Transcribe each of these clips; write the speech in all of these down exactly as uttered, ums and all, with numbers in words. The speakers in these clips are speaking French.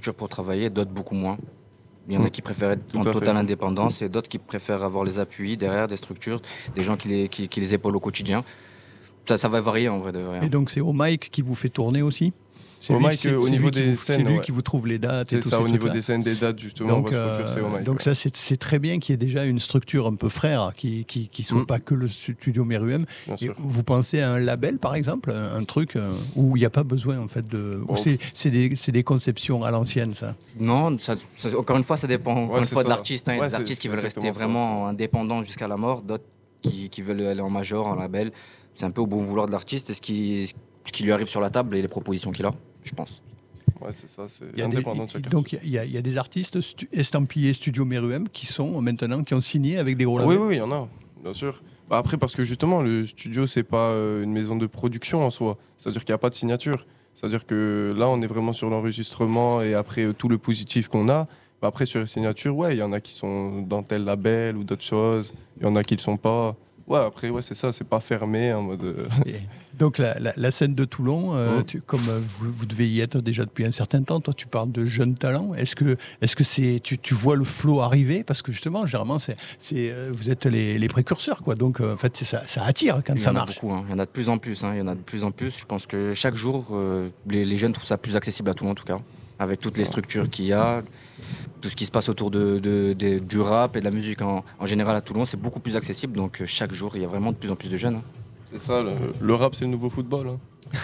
structure pour travailler, d'autres beaucoup moins. Il y en a Mmh. qui préfèrent être Tout en à fait. totale indépendance et d'autres qui préfèrent avoir les appuis derrière, des structures, des gens qui les, qui, qui les épaulent au quotidien. Ça, ça va varier en vrai de vrai. Et donc c'est Omike qui vous fait tourner aussi? C'est Au lui, Mike, c'est- euh, au c'est niveau lui qui des vous- scènes, c'est lui ouais. qui vous trouve les dates et C'est tout ça, ces au niveau trucs-là. des scènes, des dates, justement, Donc, votre structure, c'est au euh, Mike. donc ouais. ça, c'est, c'est très bien qu'il y ait déjà une structure un peu frère, qui qui, qui soit Mm. pas que le studio Meruem. Bien Et sûr. vous pensez à un label, par exemple, un, un truc euh, où il n'y a pas besoin en fait de. Où Bon. c'est, c'est, des, c'est des conceptions à l'ancienne, ça. Non, ça, ça- encore une fois, ça dépend encore Ouais, une c'est fois de ça. l'artiste. hein. Il y a Ouais, des c'est- artistes qui c'est veulent rester exactement ça, vraiment ça. indépendants jusqu'à la mort, d'autres qui, qui veulent aller en major, en label. C'est un peu au bon vouloir de l'artiste et ce qui, ce qui lui arrive sur la table et les propositions qu'il a, je pense. Ouais, c'est ça, c'est Il y a des- indépendant de chaque donc artiste. il y, a- il y a des artistes stu- estampillés Studio Meruem qui sont maintenant qui ont signé avec des gros Ah labels. oui, oui, il y en a, bien sûr. Bah après, parce que justement, le studio, c'est pas euh, une maison de production en soi. C'est-à-dire qu'il n'y a pas de signature. C'est-à-dire que là, on est vraiment sur l'enregistrement et après euh, tout le positif qu'on a. Bah après, sur les signatures, ouais, il y en a qui sont dans tel label ou d'autres choses. Il y en a qui ne le sont pas. Ouais, après, ouais, c'est ça, c'est pas fermé en mode. euh, Et donc la, la- la scène de Toulon, euh, Mhm. tu- comme euh, vous, vous devez y être déjà depuis un certain temps, toi tu parles de jeunes talents. Est-ce que, est-ce que c'est, tu, tu vois le flot arriver? Parce que justement, généralement, c'est, c'est, euh, vous êtes les, les précurseurs, quoi. Donc euh, en fait, ça, ça attire quand Il y ça en a marche. beaucoup, hein. Il y en a de plus en plus. hein. Il y en a de plus en plus. Je pense que chaque jour, euh, les, les jeunes trouvent ça plus accessible à Toulon en tout cas. Avec toutes les structures qu'il y a, tout ce qui se passe autour de, de- de- du rap et de la musique en, en général à Toulon, c'est beaucoup plus accessible. Donc euh, chaque jour, il y a vraiment de plus en plus de jeunes. hein. C'est ça, le, le rap, c'est le nouveau football. hein.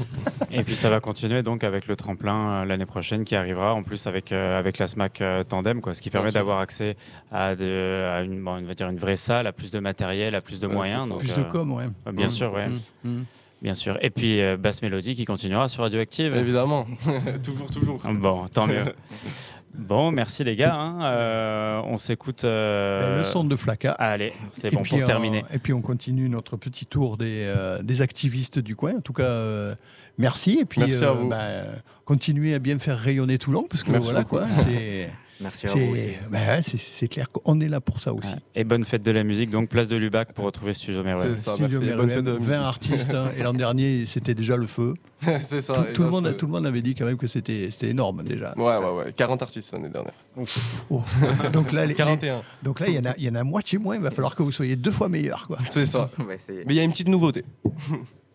Et puis ça va continuer donc avec le tremplin euh, l'année prochaine qui arrivera, en plus avec, euh, avec la SMAC euh, Tandem, quoi, ce qui permet sûr. d'avoir accès à, de, à une, bon, on va dire une vraie salle, à plus de matériel, à plus de Ouais, moyens. c'est ça. donc, Plus euh, de com, ouais. euh, Bien sûr, ouais. Mmh, mmh. Bien sûr. Et puis euh, Basse Mélodie qui continuera sur Radioactive. Évidemment, toujours, toujours. Bon, tant mieux. Bon, merci les gars. hein. Euh, on s'écoute. euh, Ben, le son de Flaka. Allez, c'est Et bon puis, pour euh, terminer. Et puis on continue notre petit tour des, euh, des activistes du coin. En tout cas, euh, merci. Et puis Merci à vous. ben, continuez à bien faire rayonner Toulon, parce que Merci voilà beaucoup. quoi. C'est, Merci à vous aussi. c'est, ben, ouais, c'est, c'est clair qu'on est là pour ça aussi. Ouais. Et bonne fête de la musique, donc place de Lubac pour retrouver Studio Meruem. C'est ça, Studio merci. Meruem, Bonne fête de la vingt musique. artistes, hein, et l'an dernier c'était déjà le feu. c'est ça. Tout, et tout là, le monde, c'est- tout le monde avait dit quand même que c'était, c'était énorme déjà. Ouais, ouais, ouais. quarante artistes l'année dernière. Oh. Donc là, les- quarante et un. les- donc là, il y en a, il y en a moitié moins. Il va falloir que vous soyez deux fois meilleurs, quoi. C'est ça. Ouais, c'est- Mais il y a une petite nouveauté.